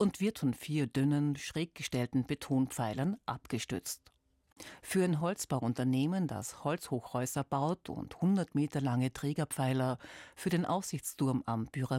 und wird von 4 dünnen, schräg gestellten Betonpfeilern abgestützt. Für ein Holzbauunternehmen, das Holzhochhäuser baut und 100 Meter lange Trägerpfeiler für den Aussichtsturm am